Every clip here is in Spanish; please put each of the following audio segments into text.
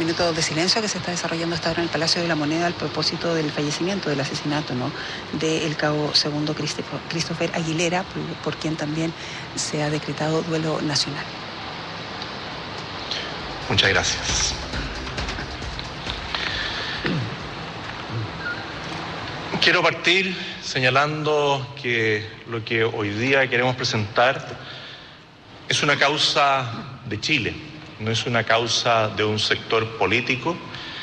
minuto de silencio que se está desarrollando hasta ahora en el Palacio de la Moneda al propósito del fallecimiento, del asesinato, ¿no?, del cabo segundo Christopher Aguilera, por quien también se ha decretado duelo nacional. Muchas gracias. Quiero partir señalando que lo que hoy día queremos presentar es una causa de Chile, no es una causa de un sector político.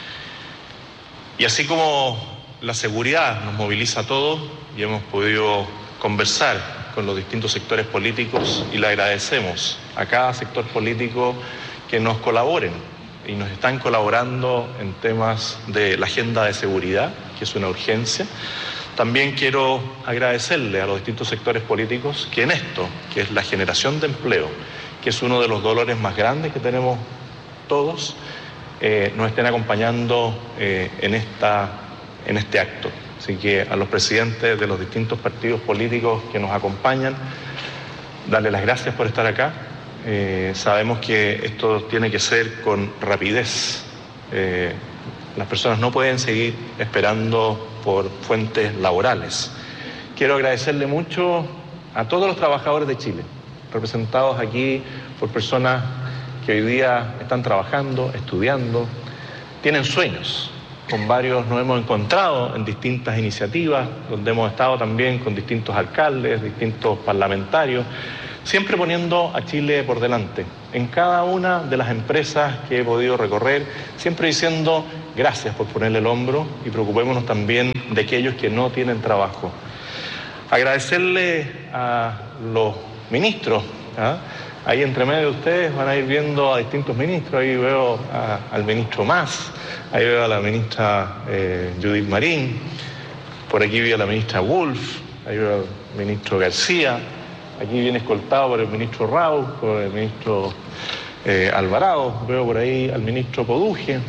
Y así como la seguridad nos moviliza a todos y hemos podido conversar con los distintos sectores políticos, y le agradecemos a cada sector político que nos colaboren y nos están colaborando en temas de la agenda de seguridad, que es una urgencia. También quiero agradecerle a los distintos sectores políticos que en esto, que es la generación de empleo, que es uno de los dolores más grandes que tenemos todos, nos estén acompañando en este acto. Así que a los presidentes de los distintos partidos políticos que nos acompañan, darle las gracias por estar acá. Sabemos que esto tiene que ser con rapidez. Las personas no pueden seguir esperando por fuentes laborales. Quiero agradecerle mucho a todos los trabajadores de Chile, representados aquí por personas que hoy día están trabajando, estudiando, tienen sueños. Con varios nos hemos encontrado en distintas iniciativas, donde hemos estado también con distintos alcaldes, distintos parlamentarios, siempre poniendo a Chile por delante. En cada una de las empresas que he podido recorrer, siempre diciendo gracias por ponerle el hombro y preocupémonos también de aquellos que no tienen trabajo. Agradecerle a los ministros, ahí entre medio de ustedes van a ir viendo a distintos ministros. Ahí veo al ministro Mas, ahí veo a la ministra Judith Marín, por aquí veo a la ministra Wolf, ahí veo al ministro García, aquí viene escoltado por el ministro Rau, por el ministro Alvarado, veo por ahí al ministro Poduje.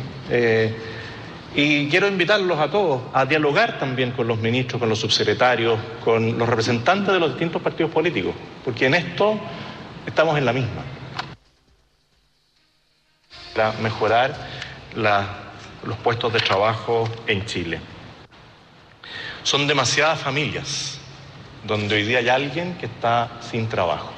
Y quiero invitarlos a todos a dialogar también con los ministros, con los subsecretarios, con los representantes de los distintos partidos políticos, porque en esto estamos en la misma. Para mejorar los puestos de trabajo en Chile. Son demasiadas familias donde hoy día hay alguien que está sin trabajo.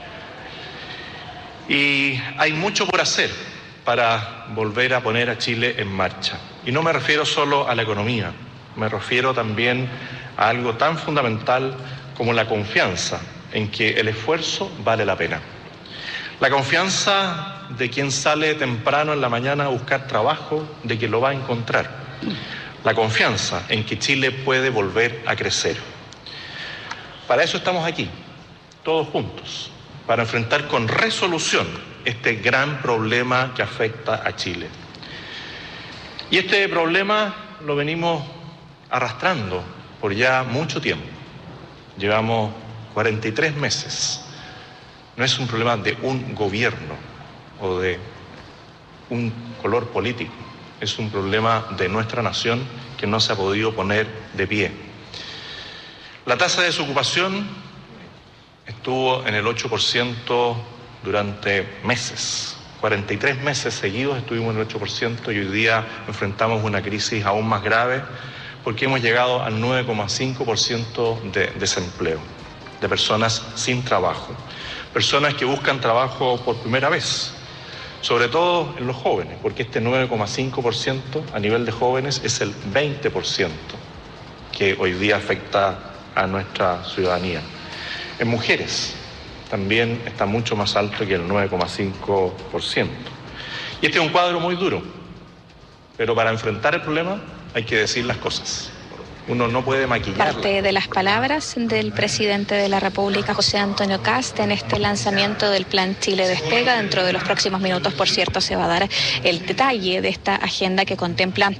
Y hay mucho por hacer para volver a poner a Chile en marcha. Y no me refiero solo a la economía, me refiero también a algo tan fundamental como la confianza en que el esfuerzo vale la pena. La confianza de quien sale temprano en la mañana a buscar trabajo, de que lo va a encontrar. La confianza en que Chile puede volver a crecer. Para eso estamos aquí, todos juntos, para enfrentar con resolución este gran problema que afecta a Chile. Y este problema lo venimos arrastrando por ya mucho tiempo. Llevamos 43 meses. No es un problema de un gobierno o de un color político. Es un problema de nuestra nación que no se ha podido poner de pie. La tasa de desocupación estuvo en el 8% durante meses. 43 meses seguidos estuvimos en el 8% y hoy día enfrentamos una crisis aún más grave porque hemos llegado al 9,5% de desempleo, de personas sin trabajo, personas que buscan trabajo por primera vez, sobre todo en los jóvenes, porque este 9,5% a nivel de jóvenes es el 20% que hoy día afecta a nuestra ciudadanía. En mujeres también está mucho más alto que el 9,5%. Y este es un cuadro muy duro, pero para enfrentar el problema hay que decir las cosas. Uno no puede maquillarlas. Parte de las palabras del presidente de la República, José Antonio Kast, en este lanzamiento del Plan Chile Despega. Dentro de los próximos minutos, por cierto, se va a dar el detalle de esta agenda que contempla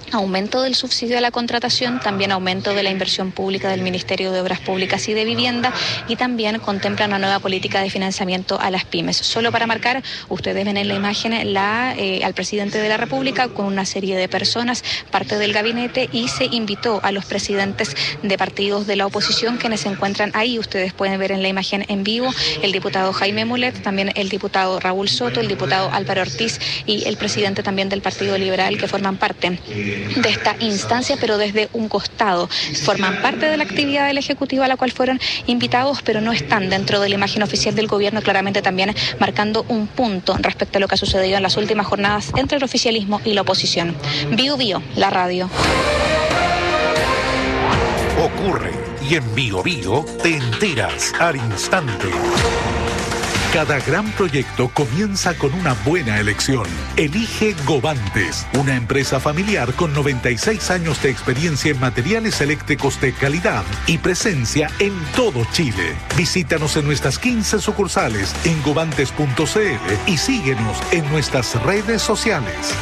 aumento del subsidio a la contratación, también aumento de la inversión pública del Ministerio de Obras Públicas y de Vivienda, y también contempla una nueva política de financiamiento a las pymes. Solo para marcar, ustedes ven en la imagen al presidente de la República con una serie de personas, parte del gabinete, y se invitó a los presidentes de partidos de la oposición quienes se encuentran ahí. Ustedes pueden ver en la imagen en vivo el diputado Jaime Mulet, también el diputado Raúl Soto, el diputado Álvaro Ortiz y el presidente también del Partido Liberal, que forman parte de esta instancia, pero desde un costado. Forman parte de la actividad del Ejecutivo a la cual fueron invitados, pero no están dentro de la imagen oficial del gobierno, claramente también marcando un punto respecto a lo que ha sucedido en las últimas jornadas entre el oficialismo y la oposición. Bio Bio, la radio. Ocurre y en Bio Bio te enteras al instante. Cada gran proyecto comienza con una buena elección. Elige Govantes, una empresa familiar con 96 años de experiencia en materiales eléctricos de calidad y presencia en todo Chile. Visítanos en nuestras 15 sucursales en govantes.cl y síguenos en nuestras redes sociales.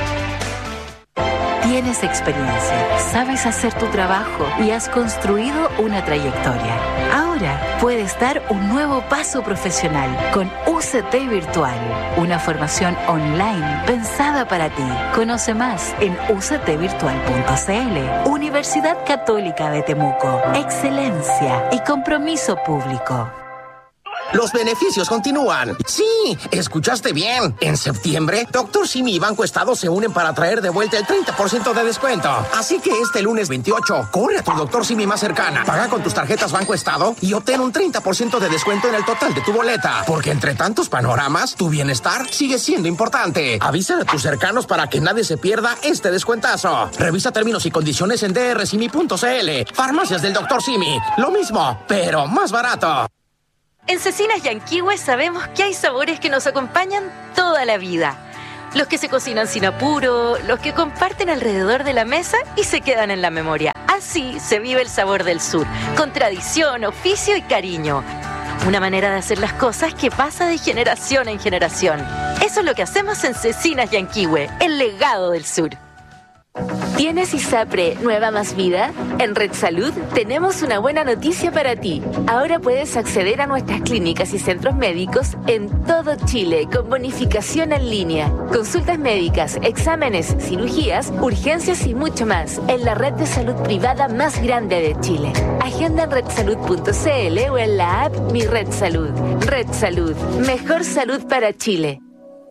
Tienes experiencia, sabes hacer tu trabajo y has construido una trayectoria. Ahora puedes dar un nuevo paso profesional con UCT Virtual, una formación online pensada para ti. Conoce más en uctvirtual.cl. Universidad Católica de Temuco. Excelencia y compromiso público. Los beneficios continúan. Sí, escuchaste bien. En septiembre, Dr. Simi y Banco Estado se unen para traer de vuelta el 30% de descuento. Así que este lunes 28, corre a tu Dr. Simi más cercana, paga con tus tarjetas Banco Estado y obtén un 30% de descuento en el total de tu boleta. Porque entre tantos panoramas, tu bienestar sigue siendo importante. Avisa a tus cercanos para que nadie se pierda este descuentazo. Revisa términos y condiciones en drsimi.cl. Farmacias del Dr. Simi. Lo mismo, pero más barato. En Cecinas Yanquihue sabemos que hay sabores que nos acompañan toda la vida. Los que se cocinan sin apuro, los que comparten alrededor de la mesa y se quedan en la memoria. Así se vive el sabor del sur, con tradición, oficio y cariño. Una manera de hacer las cosas que pasa de generación en generación. Eso es lo que hacemos en Cecinas Yanquihue, el legado del sur. ¿Tienes ISAPRE Nueva Más Vida? En Red Salud tenemos una buena noticia para ti. Ahora puedes acceder a nuestras clínicas y centros médicos en todo Chile con bonificación en línea. Consultas médicas, exámenes, cirugías, urgencias y mucho más en la red de salud privada más grande de Chile. Agenda en redsalud.cl o en la app Mi Red Salud. Red Salud, mejor salud para Chile.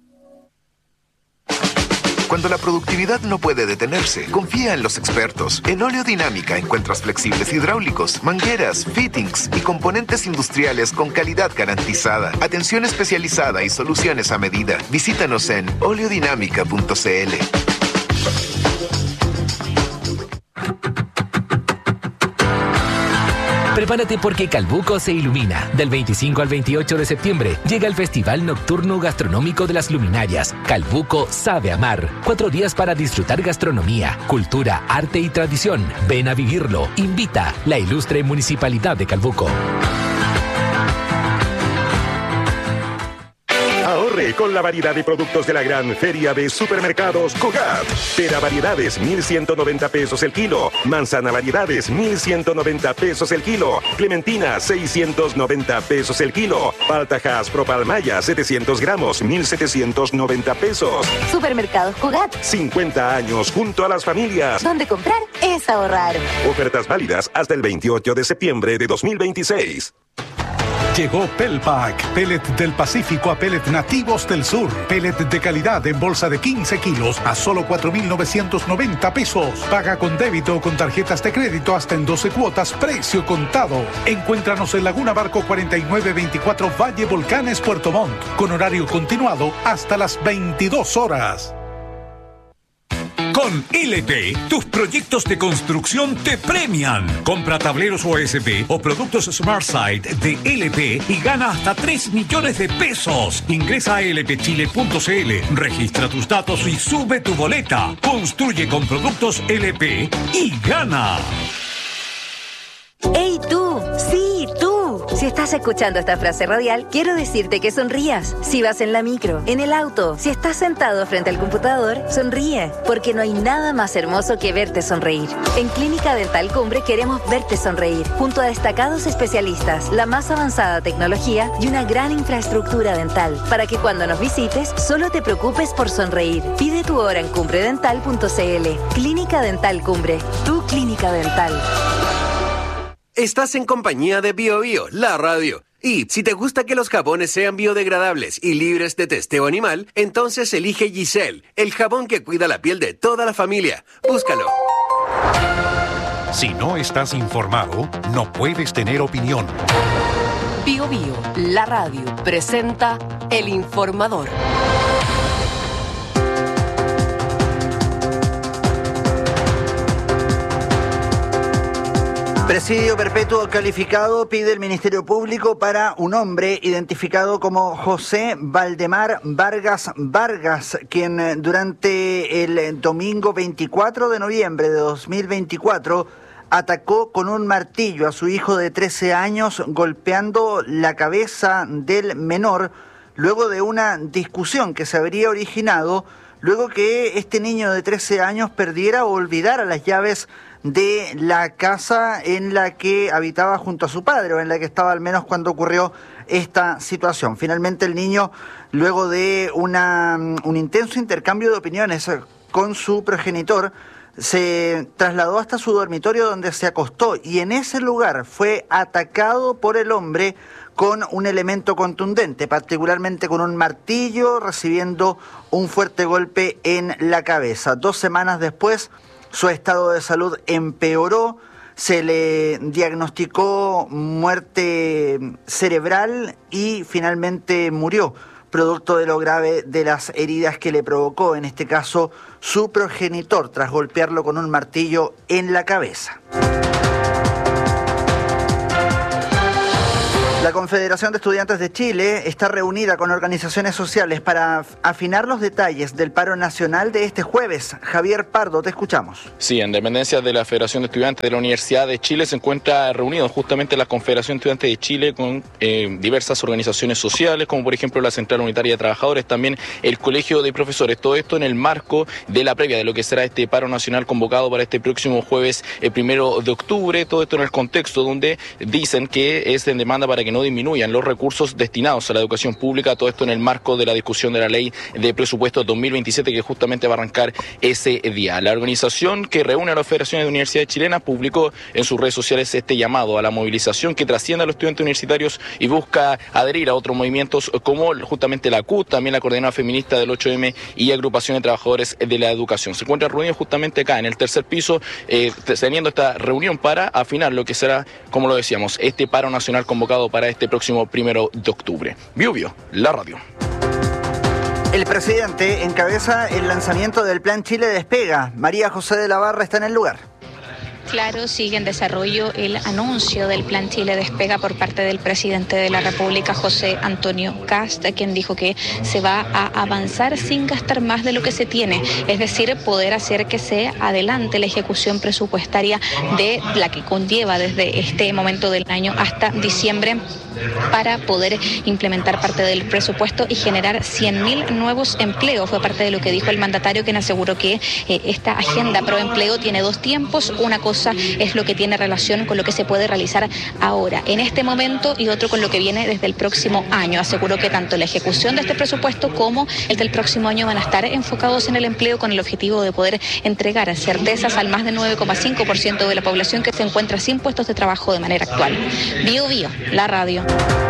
Cuando la productividad no puede detenerse, confía en los expertos. En Oleodinámica encuentras flexibles hidráulicos, mangueras, fittings y componentes industriales con calidad garantizada, atención especializada y soluciones a medida. Visítanos en oleodinámica.cl. Prepárate porque Calbuco se ilumina. Del 25 al 28 de septiembre llega el Festival Nocturno Gastronómico de las Luminarias. Calbuco sabe amar. 4 días para disfrutar gastronomía, cultura, arte y tradición. Ven a vivirlo. Invita la ilustre Municipalidad de Calbuco. Ahorre con la variedad de productos de la gran feria de supermercados Cogat. Pera variedades, 1,190 pesos el kilo. Manzana variedades, 1,190 pesos el kilo. Clementina, 690 pesos el kilo. Paltajas Propalmaya, 700 gramos, 1,790 pesos. Supermercados Cogat. 50 años junto a las familias. Donde comprar es ahorrar. Ofertas válidas hasta el 28 de septiembre de 2026. Llegó Pelpack, pellet del Pacífico a pellet nativos del sur. Pellet de calidad en bolsa de 15 kilos a solo 4,990 pesos. Paga con débito o con tarjetas de crédito hasta en 12 cuotas, precio contado. Encuéntranos en Laguna Barco 4924 Valle Volcanes, Puerto Montt, con horario continuado hasta las 22 horas. Con LP, tus proyectos de construcción te premian. Compra tableros OSB o productos SmartSide de LP y gana hasta 3 millones de pesos. Ingresa a lpchile.cl, registra tus datos y sube tu boleta. Construye con productos LP y gana. ¡Ey tú! ¡Sí, tú! Si estás escuchando esta frase radial, quiero decirte que sonrías. Si vas en la micro, en el auto, si estás sentado frente al computador, sonríe, porque no hay nada más hermoso que verte sonreír. En Clínica Dental Cumbre queremos verte sonreír, junto a destacados especialistas, la más avanzada tecnología y una gran infraestructura dental, para que cuando nos visites, solo te preocupes por sonreír. Pide tu hora en cumbredental.cl. Clínica Dental Cumbre, tu clínica dental. Estás en compañía de BioBio, la radio. Y si te gusta que los jabones sean biodegradables y libres de testeo animal, entonces elige Giselle, el jabón que cuida la piel de toda la familia. Búscalo. Si no estás informado, no puedes tener opinión. BioBio, la radio, presenta El Informador. Presidio perpetuo calificado pide el Ministerio Público para un hombre identificado como José Valdemar Vargas, quien durante el domingo 24 de noviembre de 2024 atacó con un martillo a su hijo de 13 años, golpeando la cabeza del menor luego de una discusión que se habría originado luego que este niño de 13 años perdiera o olvidara las llaves de la casa en la que habitaba junto a su padre, o en la que estaba al menos cuando ocurrió esta situación. Finalmente el niño, luego de un intenso intercambio de opiniones con su progenitor, se trasladó hasta su dormitorio donde se acostó, y en ese lugar fue atacado por el hombre con un elemento contundente, particularmente con un martillo, recibiendo un fuerte golpe en la cabeza. 2 semanas después, su estado de salud empeoró, se le diagnosticó muerte cerebral y finalmente murió, producto de lo grave de las heridas que le provocó, en este caso, su progenitor, tras golpearlo con un martillo en la cabeza. La Confederación de Estudiantes de Chile está reunida con organizaciones sociales para afinar los detalles del paro nacional de este jueves. Javier Pardo, te escuchamos. Sí, en dependencia de la Federación de Estudiantes de la Universidad de Chile se encuentra reunido justamente la Confederación de Estudiantes de Chile con diversas organizaciones sociales, como por ejemplo la Central Unitaria de Trabajadores, también el Colegio de Profesores. Todo esto en el marco de la previa de lo que será este paro nacional convocado para este próximo jueves 1 de octubre. Todo esto en el contexto donde dicen que es en demanda para que no disminuyan los recursos destinados a la educación pública, todo esto en el marco de la discusión de la ley de presupuesto 2027 que justamente va a arrancar ese día. La organización que reúne a las federaciones de universidades chilenas publicó en sus redes sociales este llamado a la movilización que trasciende a los estudiantes universitarios y busca adherir a otros movimientos como justamente la CUT, también la Coordinadora Feminista del 8M y Agrupación de Trabajadores de la Educación. Se encuentra reunido justamente acá en el tercer piso, teniendo esta reunión para afinar lo que será, como lo decíamos, este paro nacional convocado para este próximo 1 de octubre. BioBio, la radio. El presidente encabeza el lanzamiento del Plan Chile Despega. María José de la Barra está en el lugar. Claro, sigue en desarrollo el anuncio del Plan Chile Despega por parte del presidente de la República, José Antonio Kast, quien dijo que se va a avanzar sin gastar más de lo que se tiene, es decir, poder hacer que se adelante la ejecución presupuestaria de la que conlleva desde este momento del año hasta diciembre para poder implementar parte del presupuesto y generar 100.000 nuevos empleos. Fue parte de lo que dijo el mandatario, quien aseguró que esta agenda pro empleo tiene 2 tiempos. Una cosa es lo que tiene relación con lo que se puede realizar ahora, en este momento, y otro con lo que viene desde el próximo año. Aseguró que tanto la ejecución de este presupuesto como el del próximo año van a estar enfocados en el empleo con el objetivo de poder entregar certezas al más del 9,5% de la población que se encuentra sin puestos de trabajo de manera actual. BioBio, la radio.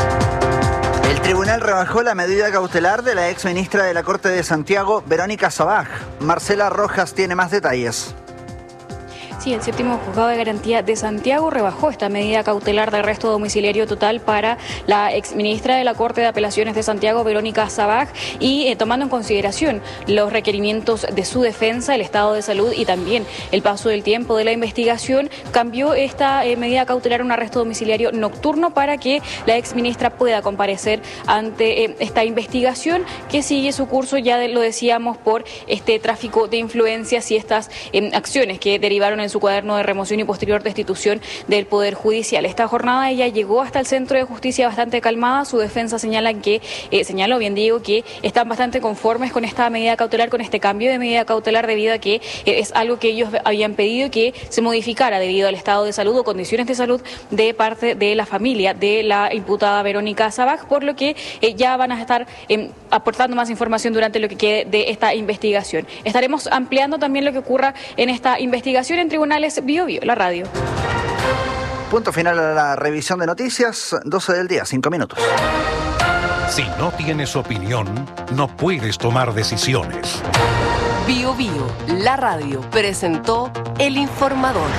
El tribunal rebajó la medida cautelar de la exministra de la Corte de Santiago, Verónica Sabaj. Marcela Rojas tiene más detalles. Sí, el 7º Juzgado de Garantía de Santiago rebajó esta medida cautelar de arresto domiciliario total para la exministra de la Corte de Apelaciones de Santiago, Verónica Sabaj, y tomando en consideración los requerimientos de su defensa, el estado de salud y también el paso del tiempo de la investigación, cambió esta medida cautelar a un arresto domiciliario nocturno para que la exministra pueda comparecer ante esta investigación que sigue su curso, ya lo decíamos, por este tráfico de influencias y estas acciones que derivaron en su su cuaderno de remoción y posterior destitución del Poder Judicial. Esta jornada ella llegó hasta el Centro de Justicia bastante calmada. Su defensa señaló, bien digo, que están bastante conformes con esta medida cautelar, con este cambio de medida cautelar, debido a que es algo que ellos habían pedido que se modificara debido al estado de salud o condiciones de salud de parte de la familia de la imputada Verónica Sabaj, por lo que ya van a estar aportando más información durante lo que quede de esta investigación. Estaremos ampliando también lo que ocurra en esta investigación en Tribunales Bio Bio, la radio. Punto final a la revisión de noticias, 12 del día, 5 minutos. Si no tienes opinión, no puedes tomar decisiones. Bio Bio, la radio, presentó El Informador.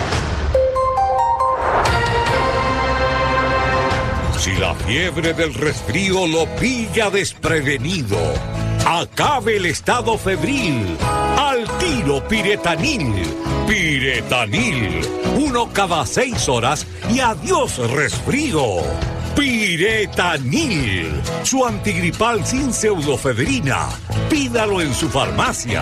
Si la fiebre del resfrío lo pilla desprevenido, acabe el estado febril. Al tiro Piretanil. Piretanil. 1 cada 6 horas y adiós resfrío. Piretanil. Su antigripal sin pseudofedrina. Pídalo en su farmacia.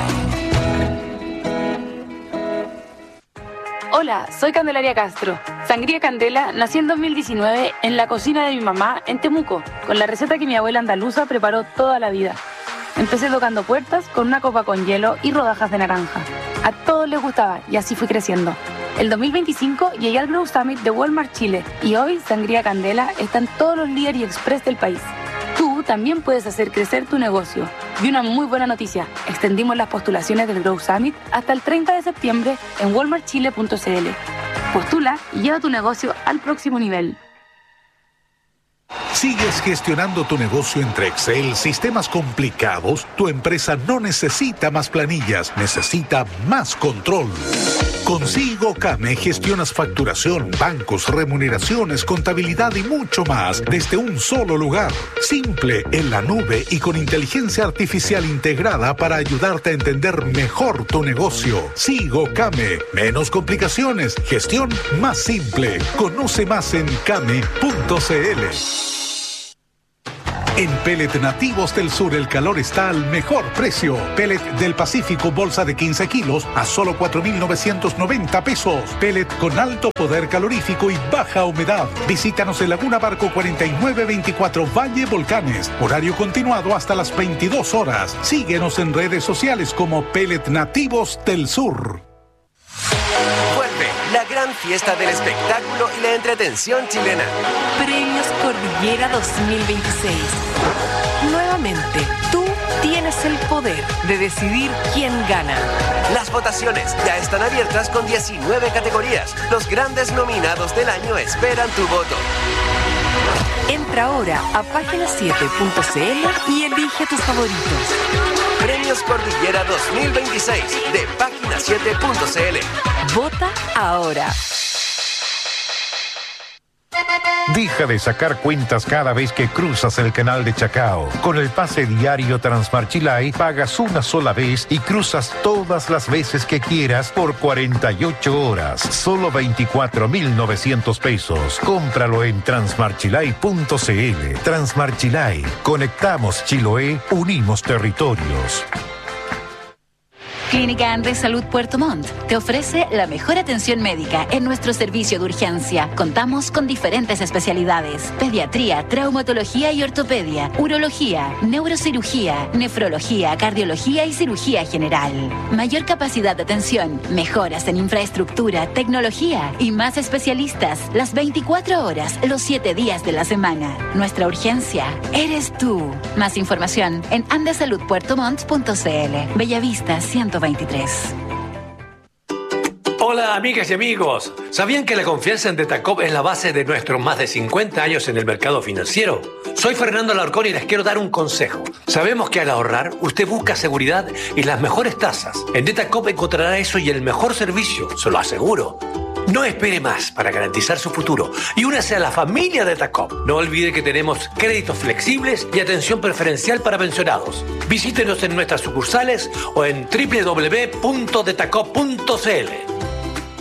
Hola, soy Candelaria Castro. Sangría Candela nació en 2019 en la cocina de mi mamá en Temuco, con la receta que mi abuela andaluza preparó toda la vida. Empecé tocando puertas con una copa con hielo y rodajas de naranja. A todos les gustaba y así fui creciendo. El 2025 llegué al Grow Summit de Walmart Chile y hoy Sangría Candela está en todos los líderes y express del país. Tú también puedes hacer crecer tu negocio. Y una muy buena noticia, extendimos las postulaciones del Grow Summit hasta el 30 de septiembre en walmartchile.cl. Postula y lleva tu negocio al próximo nivel. ¿Sigues gestionando tu negocio entre Excel, sistemas complicados? Tu empresa no necesita más planillas, necesita más control. Con SIGOCAME gestionas facturación, bancos, remuneraciones, contabilidad y mucho más desde un solo lugar. Simple, en la nube y con inteligencia artificial integrada para ayudarte a entender mejor tu negocio. SIGOCAME. Menos complicaciones, gestión más simple. Conoce más en came.cl. En Pellet Nativos del Sur el calor está al mejor precio. Pellet del Pacífico bolsa de 15 kilos a solo 4.990 pesos. Pellet con alto poder calorífico y baja humedad. Visítanos en Laguna Barco 4924 Valle Volcanes. Horario continuado hasta las 22 horas. Síguenos en redes sociales como Pellet Nativos del Sur. Vuelve la gran fiesta del espectáculo y la entretención chilena. Premios Cordillera 2026. Nuevamente, tú tienes el poder de decidir quién gana. Las votaciones ya están abiertas con 19 categorías. Los grandes nominados del año esperan tu voto. Entra ahora a página7.cl y elige tus favoritos. Premios Cordillera 2026 de página7.cl. Vota ahora. Deja de sacar cuentas cada vez que cruzas el canal de Chacao. Con el pase diario Transmarchilay pagas una sola vez y cruzas todas las veces que quieras por 48 horas. Solo 24.900 pesos. Cómpralo en transmarchilay.cl. Transmarchilay. Conectamos Chiloé, unimos territorios. Clínica Andes Salud Puerto Montt te ofrece la mejor atención médica en nuestro servicio de urgencia. Contamos con diferentes especialidades: pediatría, traumatología y ortopedia, urología, neurocirugía, nefrología, cardiología y cirugía general. Mayor capacidad de atención, mejoras en infraestructura, tecnología y más especialistas las 24 horas, los 7 días de la semana. Nuestra urgencia eres tú. Más información en andesaludpuertomont.cl. Bellavista 123. Hola amigas y amigos, ¿sabían que la confianza en Detacop es la base de nuestros más de 50 años en el mercado financiero? Soy Fernando Alarcón y les quiero dar un consejo. Sabemos que al ahorrar usted busca seguridad y las mejores tasas. En Detacop encontrará eso y el mejor servicio, se lo aseguro. No espere más para garantizar su futuro y únase a la familia de Detacop. No olvide que tenemos créditos flexibles y atención preferencial para pensionados. Visítenos en nuestras sucursales o en www.detacop.cl.